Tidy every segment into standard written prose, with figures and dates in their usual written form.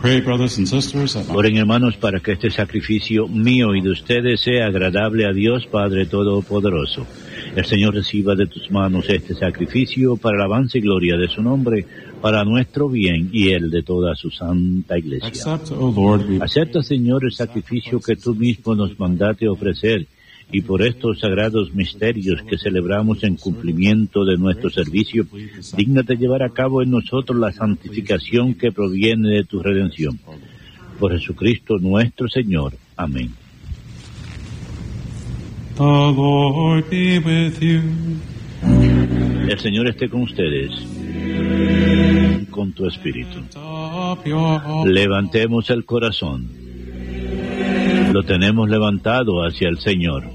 pray, brothers and sisters, that Oren, hermanos, para que este sacrificio mío y de ustedes sea agradable a Dios Padre Todopoderoso. El Señor reciba de tus manos este sacrificio para la alabanza y gloria de su nombre, para nuestro bien y el de toda su santa iglesia. accept, O Lord, we Acepta, Señor, el sacrificio que tú mismo nos mandaste ofrecer, y por estos sagrados misterios que celebramos en cumplimiento de nuestro servicio, dígnate llevar a cabo en nosotros la santificación que proviene de tu redención. Por Jesucristo nuestro Señor. Amén. The Lord be with you. El Señor esté con ustedes, con tu espíritu. Lift up your heart. Levantemos el corazón. Lo tenemos levantado hacia el Señor.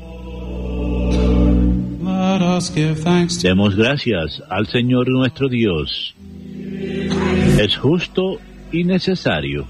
Let us give thanks to Demos gracias al Señor nuestro Dios. Es justo y necesario.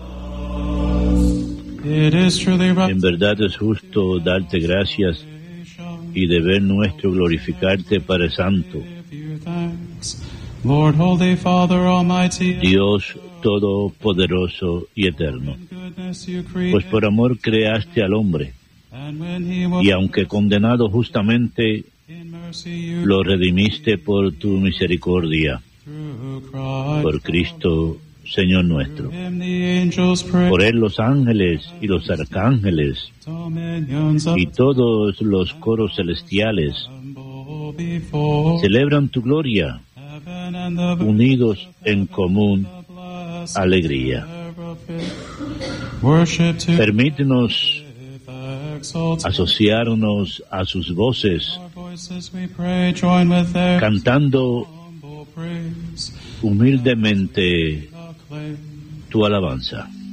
It is truly En verdad es justo darte gracias y deber nuestro glorificarte, Padre Santo, give you thanks. Lord, Holy Father, Almighty, Dios todopoderoso y eterno. in goodness you Pues created, por amor creaste al hombre, and when he was y aunque condenado justamente, in mercy you lo redimiste por tu misericordia, through Christ. por Cristo, Señor nuestro. Him the angels praise, Por él los ángeles y los arcángeles dominions of y todos los coros celestiales tremble before celebran tu gloria, heaven and the unidos en común blessed alegría. seraphim. Worship to Permítenos exalt asociarnos a sus voces, our voices, we pray, join with their cantando humble praise. humildemente Acclaim. tu alabanza.